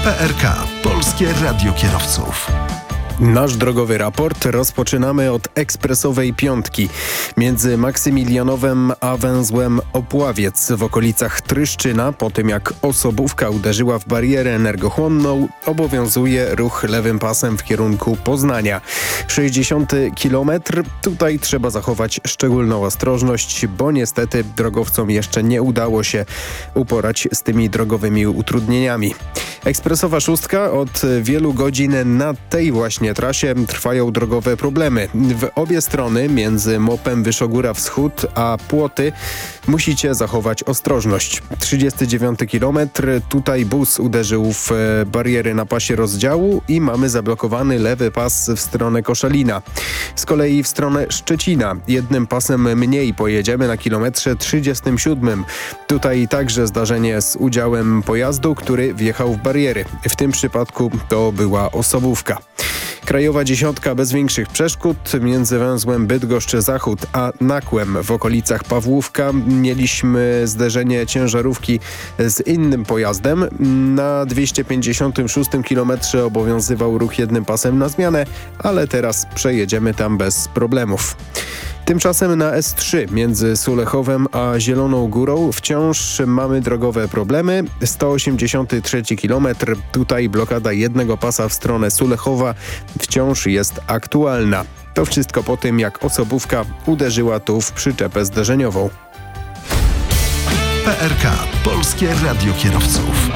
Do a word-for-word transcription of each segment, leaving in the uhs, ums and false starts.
P R K. Polskie Radio Kierowców. Nasz drogowy raport rozpoczynamy od ekspresowej piątki. Między Maksymilianowem a węzłem Opławiec w okolicach Tryszczyna, po tym jak osobówka uderzyła w barierę energochłonną, obowiązuje ruch lewym pasem w kierunku Poznania. sześćdziesiąty kilometr. Tutaj trzeba zachować szczególną ostrożność, bo niestety drogowcom jeszcze nie udało się uporać z tymi drogowymi utrudnieniami. Ekspresowa szóstka. Od wielu godzin na tej właśnie trasie trwają drogowe problemy. W obie strony, między Mopem Wyszogóra Wschód a Płoty, musicie zachować ostrożność. trzydziesty dziewiąty kilometr. Tutaj bus uderzył w bariery na pasie rozdziału i mamy zablokowany lewy pas w stronę Koszalina. Z kolei w stronę Szczecina jednym pasem mniej pojedziemy na kilometrze trzydziestym siódmym. Tutaj także zdarzenie z udziałem pojazdu, który wjechał w bariery. W tym przypadku to była osobówka. Krajowa dziesiątka bez większych przeszkód. Między węzłem Bydgoszcz-Zachód a Nakłem w okolicach Pawłówka mieliśmy zderzenie ciężarówki z innym pojazdem. Na dwieście pięćdziesiątym szóstym kilometrze obowiązywał ruch jednym pasem na zmianę, ale teraz przejedziemy tam bez problemów. Tymczasem na S trzy między Sulechowem a Zieloną Górą wciąż mamy drogowe problemy. sto osiemdziesiąty trzeci kilometr. Tutaj blokada jednego pasa w stronę Sulechowa wciąż jest aktualna. To wszystko po tym, jak osobówka uderzyła tu w przyczepę zderzeniową. P R K. Polskie Radio Kierowców.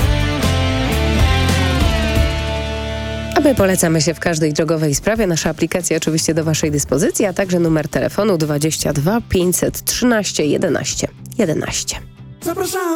A my polecamy się w każdej drogowej sprawie. Nasza aplikacja oczywiście do Waszej dyspozycji, a także numer telefonu dwadzieścia dwa pięćset trzynaście jedenaście jedenaście. Zapraszamy